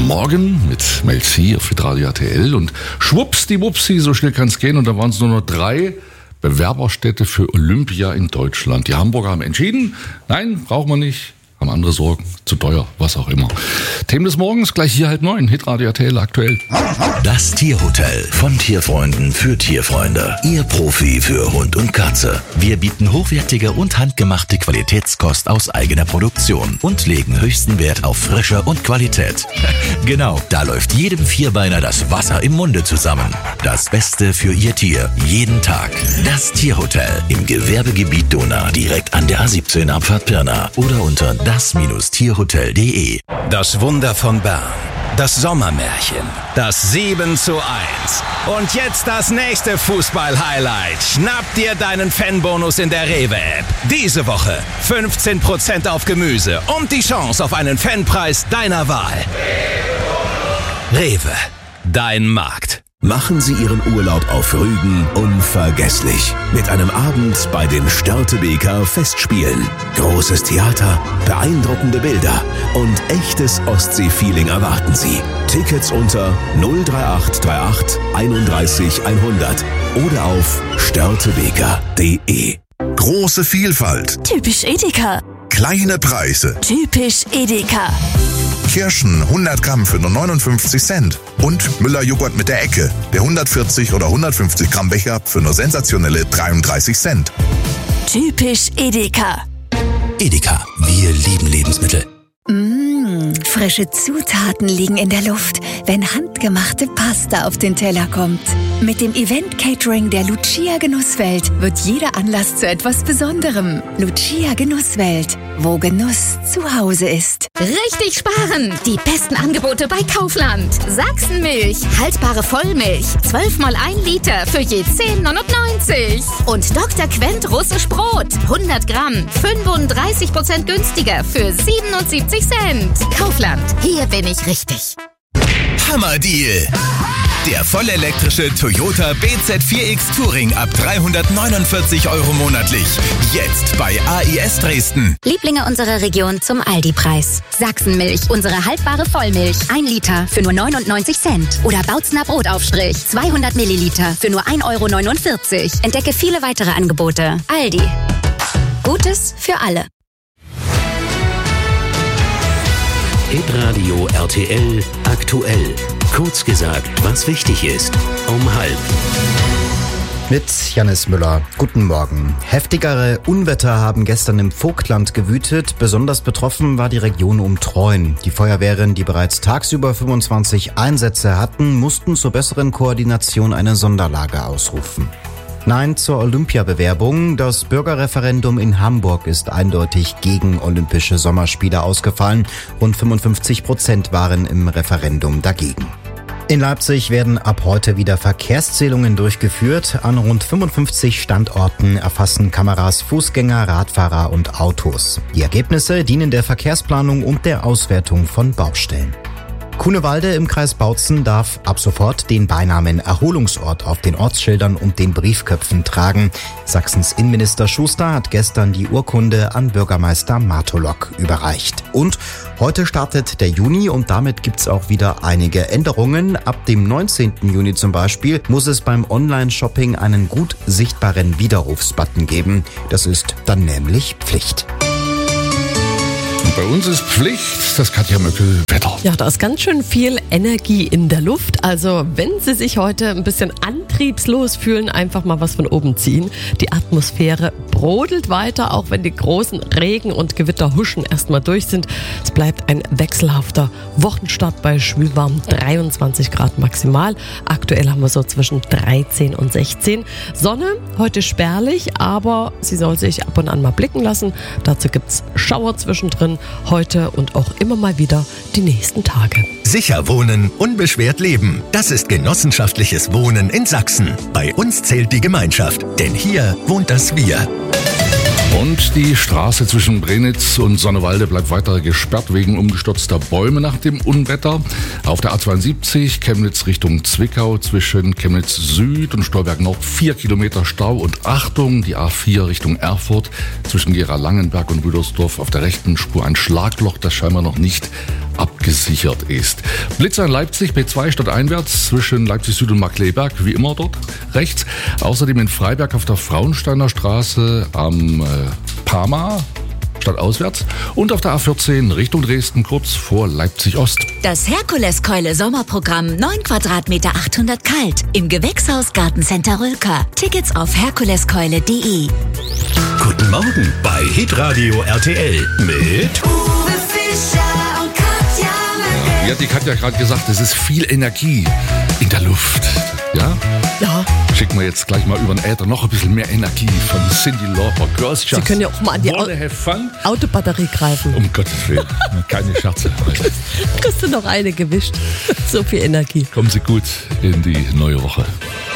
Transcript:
Guten Morgen mit Mel C auf Radio RTL und schwuppsdiwupsi, so schnell kann es gehen und da waren es nur noch 3 Bewerberstädte für Olympia in Deutschland. Die Hamburger haben entschieden, nein, brauchen wir nicht, haben andere Sorgen, zu teuer, was auch immer. Themen des Morgens gleich hier 8:30, Hitradio RTL aktuell. Das Tierhotel von Tierfreunden für Tierfreunde. Ihr Profi für Hund und Katze. Wir bieten hochwertige und handgemachte Qualitätskost aus eigener Produktion und legen höchsten Wert auf Frische und Qualität. Genau, da läuft jedem Vierbeiner das Wasser im Munde zusammen. Das Beste für Ihr Tier, jeden Tag. Das Tierhotel im Gewerbegebiet Donau, direkt an der A17 Abfahrt Pirna oder unter das-tierhotel.de. Das Wunder von Bern. Das Sommermärchen. Das 7:1. Und jetzt das nächste Fußball-Highlight. Schnapp dir deinen Fanbonus in der Rewe-App. Diese Woche 15% auf Gemüse und die Chance auf einen Fanpreis deiner Wahl. Rewe. Dein Markt. Machen Sie Ihren Urlaub auf Rügen unvergesslich. Mit einem Abend bei den Störtebeker Festspielen. Großes Theater, beeindruckende Bilder und echtes Ostsee-Feeling erwarten Sie. Tickets unter 03838 31 100 oder auf störtebeker.de. Große Vielfalt. Typisch Edeka. Kleine Preise. Typisch Edeka. Kirschen 100 Gramm für nur 59 Cent. Und Müller-Joghurt mit der Ecke. Der 140 oder 150 Gramm Becher für nur sensationelle 33 Cent. Typisch Edeka. Edeka, wir lieben Lebensmittel. Frische Zutaten liegen in der Luft, wenn handgemachte Pasta auf den Teller kommt. Mit dem Event-Catering der Lucia Genusswelt wird jeder Anlass zu etwas Besonderem. Lucia Genusswelt, wo Genuss zu Hause ist. Richtig sparen! Die besten Angebote bei Kaufland. Sachsenmilch, haltbare Vollmilch, 12 mal 1 Liter für je 10,99. Und Dr. Quent russisch Brot, 100 Gramm, 35% günstiger für 77 Cent. Kaufland, hier bin ich richtig. Hammerdeal! Der vollelektrische Toyota BZ4X Touring ab 349 € monatlich. Jetzt bei AIS Dresden. Lieblinge unserer Region zum Aldi-Preis. Sachsenmilch, unsere haltbare Vollmilch. 1 Liter für nur 99 Cent. Oder Bautzner Brotaufstrich, 200 Milliliter für nur 1,49 €. Entdecke viele weitere Angebote. Aldi. Gutes für alle. Hitradio RTL aktuell. Kurz gesagt, was wichtig ist. Um 12:30. Mit Jannis Müller. Guten Morgen. Heftigere Unwetter haben gestern im Vogtland gewütet. Besonders betroffen war die Region um Treuen. Die Feuerwehren, die bereits tagsüber 25 Einsätze hatten, mussten zur besseren Koordination eine Sonderlage ausrufen. Nein zur Olympiabewerbung. Das Bürgerreferendum in Hamburg ist eindeutig gegen Olympische Sommerspiele ausgefallen. Rund 55% waren im Referendum dagegen. In Leipzig werden ab heute wieder Verkehrszählungen durchgeführt. An rund 55 Standorten erfassen Kameras Fußgänger, Radfahrer und Autos. Die Ergebnisse dienen der Verkehrsplanung und der Auswertung von Baustellen. Kunewalde im Kreis Bautzen darf ab sofort den Beinamen Erholungsort auf den Ortsschildern und den Briefköpfen tragen. Sachsens Innenminister Schuster hat gestern die Urkunde an Bürgermeister Martolok überreicht. Und heute startet der Juni und damit gibt's auch wieder einige Änderungen. Ab dem 19. Juni zum Beispiel muss es beim Online-Shopping einen gut sichtbaren Widerrufsbutton geben. Das ist dann nämlich Pflicht. Bei uns ist Pflicht, das Katja Möckel, Wetter. Ja, da ist ganz schön viel Energie in der Luft. Also wenn Sie sich heute ein bisschen antriebslos fühlen, einfach mal was von oben ziehen. Die Atmosphäre brodelt weiter, auch wenn die großen Regen- und Gewitterhuschen erstmal durch sind. Es bleibt ein wechselhafter Wochenstart bei schwülwarm 23 Grad maximal. Aktuell haben wir so zwischen 13 und 16. Sonne, heute spärlich, aber sie soll sich ab und an mal blicken lassen. Dazu gibt's Schauer zwischendrin. Heute und auch immer mal wieder die nächsten Tage. Sicher wohnen, unbeschwert leben. Das ist genossenschaftliches Wohnen in Sachsen. Bei uns zählt die Gemeinschaft, denn hier wohnt das Wir. Und die Straße zwischen Brenitz und Sonnewalde bleibt weiter gesperrt wegen umgestürzter Bäume nach dem Unwetter. Auf der A72 Chemnitz Richtung Zwickau zwischen Chemnitz Süd und Stolberg Nord 4 Kilometer Stau. Und Achtung, die A4 Richtung Erfurt zwischen Gera-Langenberg und Rüdersdorf auf der rechten Spur ein Schlagloch, das scheinbar noch nicht abgeschlossen gesichert ist. Blitzer in Leipzig, B2 stadteinwärts zwischen Leipzig Süd und Markkleeberg, wie immer dort rechts. Außerdem in Freiberg auf der Frauensteiner Straße am Parma, stadtauswärts. Und auf der A14 Richtung Dresden, kurz vor Leipzig Ost. Das Herkuleskeule Sommerprogramm 9 Quadratmeter 800 kalt im Gewächshaus Gartencenter Rülker. Tickets auf herkuleskeule.de. Guten Morgen bei Hitradio RTL mit Uwe Fischer und Katja Möcke. Ja, die Katja hat gerade gesagt, es ist viel Energie in der Luft. Ja? Ja. Schicken wir jetzt gleich mal über den Äther noch ein bisschen mehr Energie von Cyndi Lauper. Girls Just Sie können ja auch mal an die wanna have fun. Autobatterie greifen. Um Gottes Willen, keine Scherze. Kriegst du noch eine gewischt. So viel Energie. Kommen Sie gut in die neue Woche.